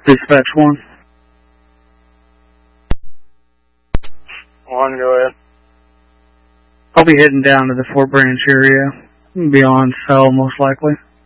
Dispatch 1. 1, go ahead. I'll be heading down to the Fort Branch area. Be on cell most likely.